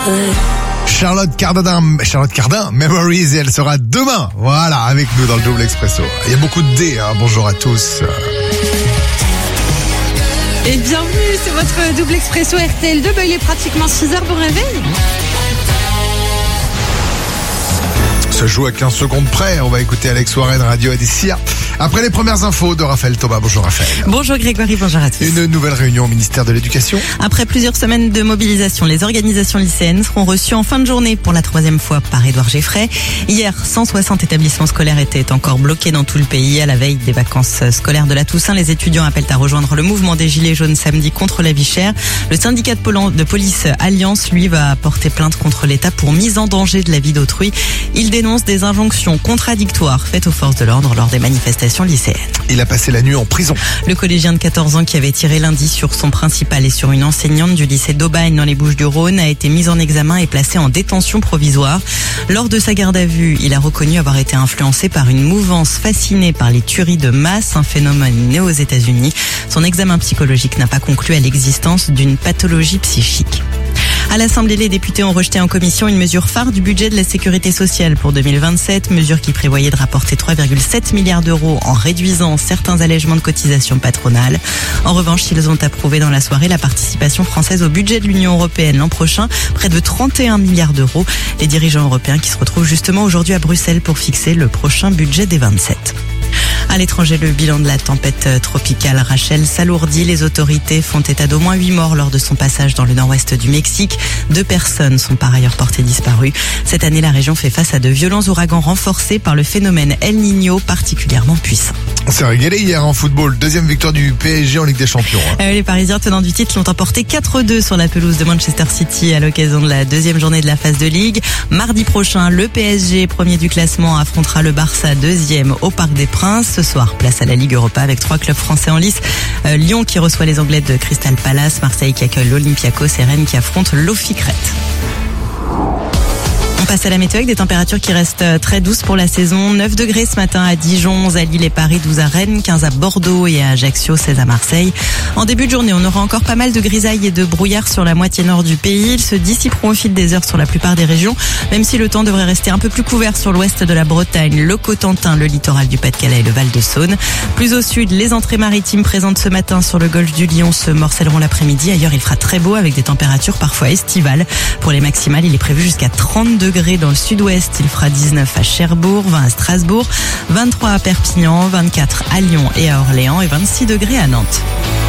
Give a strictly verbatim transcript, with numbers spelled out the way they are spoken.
Charlotte Cardin, Charlotte Cardin, Memories, et elle sera demain, voilà, avec nous dans le Double Expresso. Il y a beaucoup de D, hein. Bonjour à tous. Et bienvenue, c'est votre Double Expresso R T L deux, bah, il est pratiquement six heures, bon réveil. Ça joue à quinze secondes près, on va écouter Alex Warren, Radio Adessia. Après les premières infos de Raphaël Thomas. Bonjour Raphaël. Bonjour Grégory, bonjour à tous. Une nouvelle réunion au ministère de l'Éducation. Après plusieurs semaines de mobilisation, les organisations lycéennes seront reçues en fin de journée pour la troisième fois par Édouard Geffray. Hier, cent soixante établissements scolaires étaient encore bloqués dans tout le pays. À la veille des vacances scolaires de la Toussaint, les étudiants appellent à rejoindre le mouvement des Gilets jaunes samedi contre la vie chère. Le syndicat de police Alliance, lui, va porter plainte contre l'État pour mise en danger de la vie d'autrui. Il dénonce des injonctions contradictoires faites aux forces de l'ordre lors des manifestations lycéennes. Il a passé la nuit en prison. Le collégien de quatorze ans qui avait tiré lundi sur son principal et sur une enseignante du lycée d'Aubagne dans les Bouches-du-Rhône a été mis en examen et placé en détention provisoire. Lors de sa garde à vue, il a reconnu avoir été influencé par une mouvance fascinée par les tueries de masse, un phénomène né aux États-Unis. Son examen psychologique n'a pas conclu à l'existence d'une pathologie psychique. À l'Assemblée, les députés ont rejeté en commission une mesure phare du budget de la sécurité sociale pour deux mille vingt-sept, mesure qui prévoyait de rapporter trois virgule sept milliards d'euros en réduisant certains allègements de cotisations patronales. En revanche, ils ont approuvé dans la soirée la participation française au budget de l'Union européenne l'an prochain, près de trente et un milliards d'euros. Les dirigeants européens qui se retrouvent justement aujourd'hui à Bruxelles pour fixer le prochain budget des vingt-sept. À l'étranger, le bilan de la tempête tropicale Rachel s'alourdit. Les autorités font état d'au moins huit morts lors de son passage dans le nord-ouest du Mexique. Deux personnes sont par ailleurs portées disparues. Cette année, la région fait face à de violents ouragans renforcés par le phénomène El Niño particulièrement puissant. On s'est régalé hier en football. Deuxième victoire du P S G en Ligue des Champions. Euh, les Parisiens tenants du titre l'ont emporté quatre deux sur la pelouse de Manchester City à l'occasion de la deuxième journée de la phase de Ligue. Mardi prochain, le P S G, premier du classement, affrontera le Barça, deuxième au Parc des Princes. Ce soir, place à la Ligue Europa avec trois clubs français en lice. Euh, Lyon qui reçoit les Anglais de Crystal Palace, Marseille qui accueille l'Olympiakos et Rennes qui affronte l'Ofi Crète. On passe à la météo avec des températures qui restent très douces pour la saison. neuf degrés ce matin à Dijon, onze à Lille et Paris, douze à Rennes, quinze à Bordeaux et à Ajaccio, seize à Marseille. En début de journée, on aura encore pas mal de grisailles et de brouillard sur la moitié nord du pays. Ils se dissiperont au fil des heures sur la plupart des régions, même si le temps devrait rester un peu plus couvert sur l'ouest de la Bretagne, le Cotentin, le littoral du Pas-de-Calais et le Val-de-Saône. Plus au sud, les entrées maritimes présentes ce matin sur le golfe du Lion se morcelleront l'après-midi. Ailleurs, il fera très beau avec des températures parfois estivales. Pour les maximales, il est prévu jusqu'à trente degrés dans le sud-ouest. Il fera dix-neuf à Cherbourg, vingt à Strasbourg, vingt-trois à Perpignan, vingt-quatre à Lyon et à Orléans et vingt-six degrés à Nantes.